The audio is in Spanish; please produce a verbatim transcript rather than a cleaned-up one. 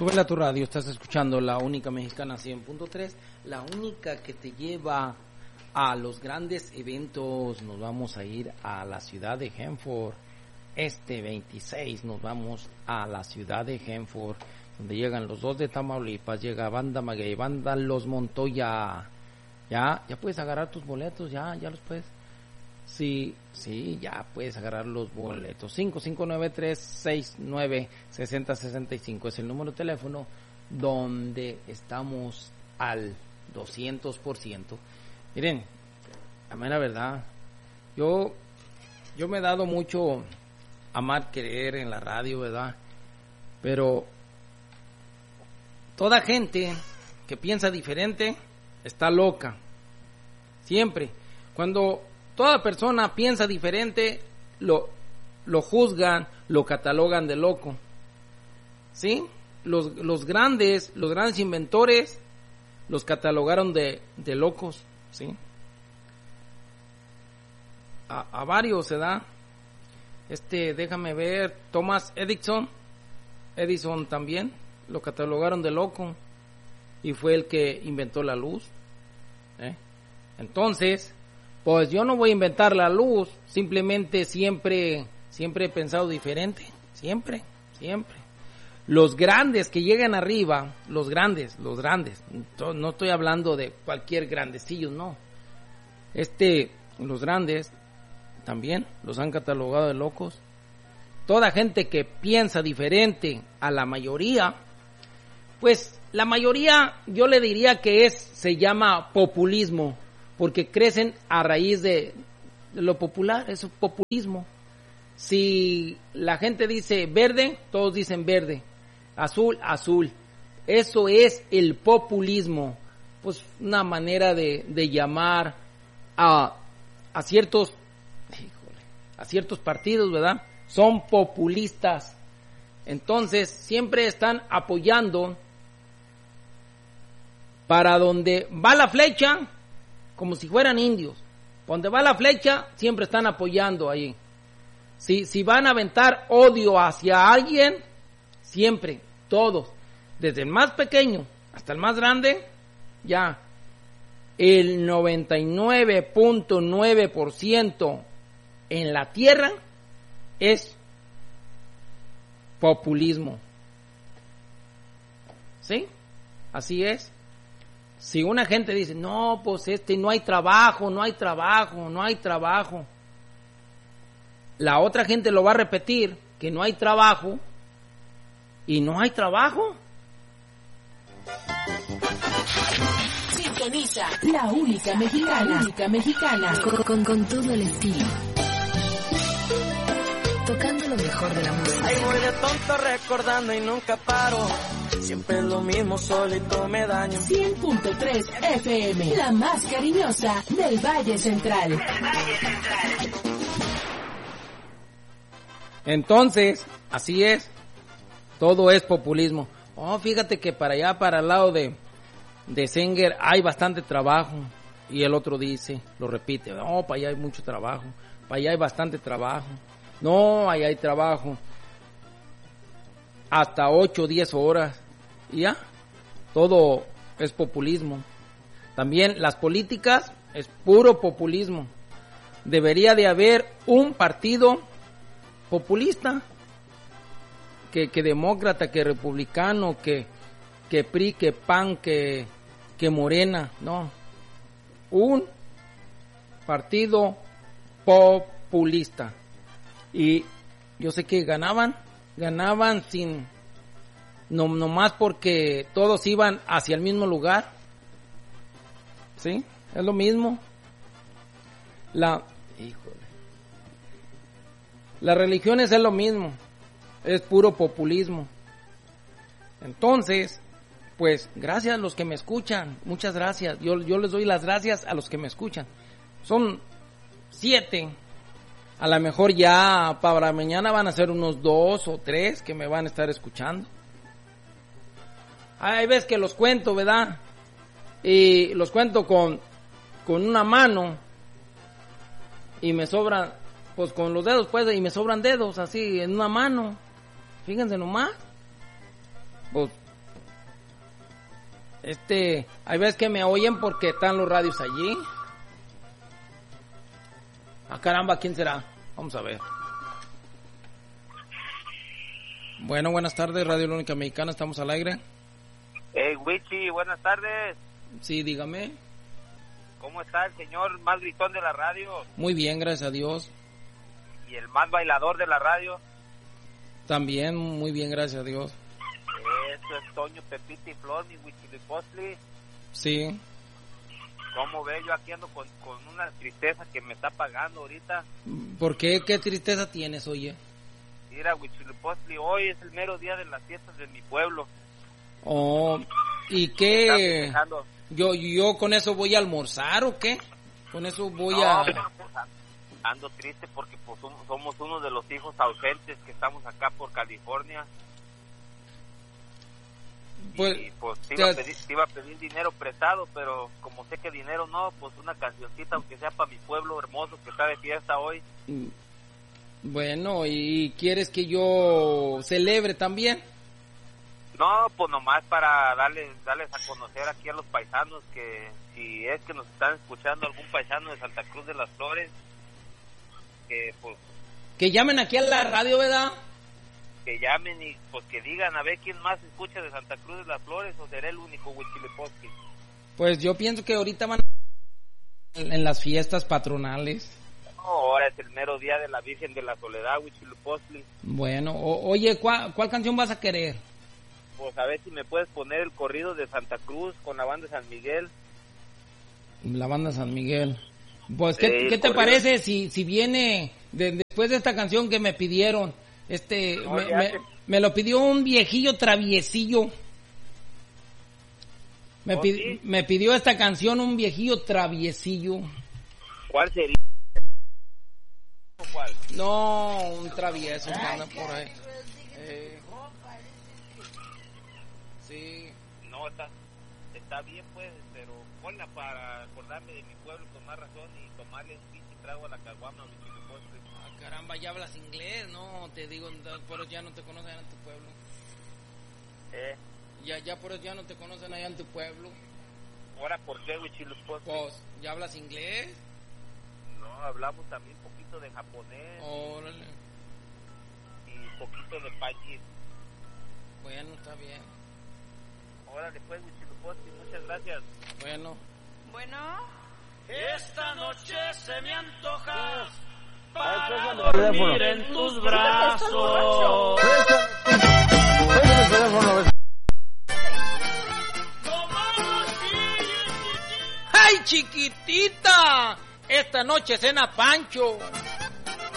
Súbele a tu radio, estás escuchando la única mexicana cien punto tres, la única que te lleva a los grandes eventos. Nos vamos a ir a la ciudad de Hanford. Este veintiséis nos vamos a la ciudad de Hanford, donde llegan los dos de Tamaulipas, llega Banda Maguey, Banda Los Montoya. Ya, ya puedes agarrar tus boletos, ya, ya los puedes. Sí, sí, ya puedes agarrar los boletos. cinco cinco nueve tres seis nueve seis cero seis cinco es el número de teléfono donde estamos al doscientos por ciento. Miren, a mí la verdad, yo, yo me he dado mucho amar querer en la radio, ¿verdad? Pero toda gente que piensa diferente está loca. Siempre. Cuando toda persona piensa diferente, lo, lo juzgan, lo catalogan de loco. ¿Sí? Los, los grandes, los grandes inventores los catalogaron de, de locos, ¿sí? A, a varios se da. Este, déjame ver, Thomas Edison, Edison también, lo catalogaron de loco y fue el que inventó la luz. ¿eh? Entonces, pues yo no voy a inventar la luz, simplemente siempre, siempre he pensado diferente, siempre, siempre. Los grandes que llegan arriba, los grandes, los grandes, no estoy hablando de cualquier grandecillo, no. Este, los grandes también los han catalogado de locos. Toda gente que piensa diferente a la mayoría, pues la mayoría yo le diría que es, se llama populismo, porque crecen a raíz de, de lo popular, es populismo. Si la gente dice verde, todos dicen verde, azul, azul. Eso es el populismo, pues una manera de, de llamar a, a ciertos, híjole, a ciertos partidos, ¿verdad? Son populistas. Entonces siempre están apoyando para donde va la flecha, como si fueran indios. Donde va la flecha, siempre están apoyando ahí. Si, si van a aventar odio hacia alguien, siempre, todos, desde el más pequeño hasta el más grande, ya, el noventa y nueve punto nueve por ciento en la tierra es populismo. ¿Sí? Así es. Si una gente dice, no, pues este, no hay trabajo, no hay trabajo, no hay trabajo. La otra gente lo va a repetir, que no hay trabajo, y no hay trabajo. Sintoniza la única mexicana, la única mexicana, con, con, con todo el estilo. Tocando lo mejor de la música. Ay, voy de tonto recordando y nunca paro. Siempre es lo mismo, solito me daño. cien punto tres F M, la más cariñosa del Valle Central. Del Valle Central. Entonces, así es. Todo es populismo. Oh, fíjate que para allá, para el lado de, de Senger, hay bastante trabajo. Y el otro dice, lo repite, no, para allá hay mucho trabajo. Para allá hay bastante trabajo. No, allá hay trabajo. Hasta ocho o diez horas. Y ya, todo es populismo. También las políticas es puro populismo. Debería de haber un partido populista, que, que demócrata, que republicano, que, que P R I, que P A N, que, que Morena, no. Un partido populista. Y yo sé que ganaban, ganaban sin... No, no más porque todos iban hacia el mismo lugar. ¿Sí? Es lo mismo. La, híjole. Las religiones es lo mismo. Es puro populismo. Entonces, pues, gracias a los que me escuchan. Muchas gracias. Yo, yo les doy las gracias a los que me escuchan. Son siete. A lo mejor ya para mañana van a ser unos dos o tres que me van a estar escuchando. Hay veces que los cuento, ¿verdad? Y los cuento con, con una mano y me sobran, pues con los dedos, pues, y me sobran dedos así en una mano. Fíjense nomás. Pues Este, hay veces que me oyen porque están los radios allí. Ah, caramba, ¿quién será? Vamos a ver. Bueno, buenas tardes, Radio La Única Mexicana, estamos al aire. Hey, Wichi, buenas tardes. Sí, dígame. ¿Cómo está el señor más gritón de la radio? Muy bien, gracias a Dios. ¿Y el más bailador de la radio? También, muy bien, gracias a Dios. Eso es Toño, Pepita y Flor, mi Huichilipostli. Sí. ¿Cómo ve? Yo aquí ando con, con una tristeza que me está pagando ahorita. ¿Por qué? ¿Qué tristeza tienes, oye? Mira, Huichilipostli, hoy es el mero día de las fiestas de mi pueblo. Oh, ¿y qué? ¿Yo, yo con eso voy a almorzar o qué? ¿Con eso voy no, a...? Pues, ando triste porque pues, somos uno de los hijos ausentes que estamos acá por California. Pues, y pues te iba, a pedir, te iba a pedir dinero prestado, pero como sé que dinero no, pues una cancioncita, aunque sea para mi pueblo hermoso que está de fiesta hoy. Bueno, ¿y quieres que yo celebre también? No, pues nomás para darles, darles a conocer aquí a los paisanos que si es que nos están escuchando algún paisano de Santa Cruz de las Flores, que pues... Que llamen aquí a la radio, ¿verdad? Que llamen y pues que digan a ver quién más escucha de Santa Cruz de las Flores o será el único Huichilipostli. Pues yo pienso que ahorita van en las fiestas patronales. No, ahora es el mero día de la Virgen de la Soledad, Huichilipostli. Bueno, o, oye, ¿cuál, ¿cuál canción vas a querer? Pues a ver si me puedes poner el corrido de Santa Cruz con la banda San Miguel. La banda San Miguel. Pues, ¿qué, sí, ¿qué te corrido. parece si, si viene de, después de esta canción que me pidieron? Este, no, me, me, me lo pidió un viejillo traviesillo. Me, ¿Oh, pid, sí? me pidió esta canción un viejillo traviesillo. ¿Cuál sería? ¿Cuál? No, un travieso que anda por ahí. Eh, sí. No, está, está bien pues, pero ponla para acordarme de mi pueblo con más razón y tomarle un pinche trago a la caguama. Ah, caramba, ya hablas inglés, no, te digo, por eso ya no te conocen en tu pueblo. Eh. Ya, ya por eso ya no te conocen allá en tu pueblo. ¿Ahora por qué, Huichilipostli? Pues, ¿ya hablas inglés? No, hablamos también un poquito de japonés. Órale. Y un poquito de pañit. Bueno, está bien. Órale pues, Huichilipostli, muchas gracias. Bueno. Bueno. Esta noche se me antoja para dormir en tus brazos. ¡Ay, chiquitita! Esta noche cena Pancho.